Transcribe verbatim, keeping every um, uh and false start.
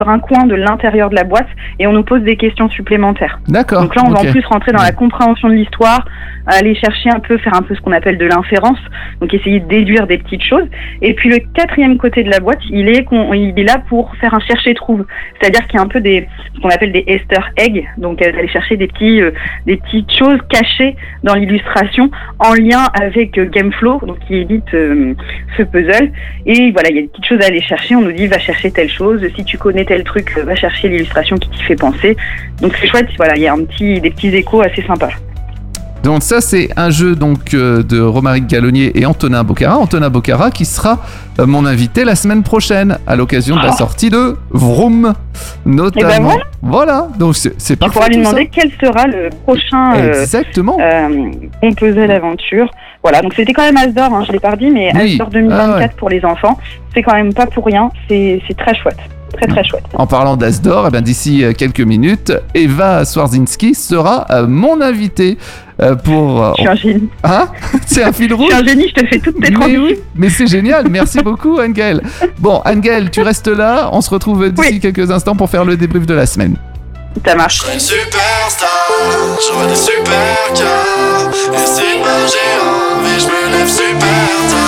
un coin de l'intérieur de la boîte et on nous pose des questions supplémentaires. D'accord. Donc là, on okay. va en plus rentrer dans la compréhension de l'histoire, aller chercher un peu, faire un peu ce qu'on appelle de l'inférence, donc essayer de déduire des petites choses. Et puis le quatrième côté de la boîte, il est, qu'on, il est là pour faire un chercher-trouve, c'est-à-dire qu'il y a un peu des, ce qu'on appelle des Easter eggs, donc euh, aller chercher des petits, euh, des petites choses cachées dans l'illustration en lien avec euh, Gameflow, donc qui édite euh, ce puzzle. Et voilà, il y a des petites choses à aller chercher. On nous dit va chercher telle chose, si tu connais tel truc, va chercher l'illustration qui t'y fait penser. Donc c'est chouette, voilà, il y a un petit, des petits échos assez sympas. Donc ça c'est un jeu donc euh, de Romaric Gallonnier et Antonin Bocara. Antonin Bocara qui sera euh, mon invité la semaine prochaine à l'occasion de la sortie de Vroom notamment. Et ben voilà. Voilà, donc c'est, c'est parfait. Tu pourras lui demander ça. quel sera le prochain euh, Exactement. Euh, composé d'aventure. Voilà, donc c'était quand même Asdor, hein, je l'ai pas dit, mais oui. Asdor deux mille vingt-quatre ah ouais. pour les enfants, c'est quand même pas pour rien, c'est, c'est très chouette. Très très chouette. En parlant d'Asdor, eh bien, d'ici quelques minutes, Eva Swarzinski sera euh, mon invitée euh, pour... Euh, je suis un génie. Hein? C'est un fil rouge. Je suis un génie, je te fais toutes tes transitions. Oui, mais c'est génial, merci beaucoup Anne-Gaëlle. Bon, Anne-Gaëlle, tu restes là, on se retrouve d'ici oui. quelques instants pour faire le débrief de la semaine. Ça marche. Je serai une superstar, j'aurai des super cars, et c'est pas géant, mais je me lève super tard.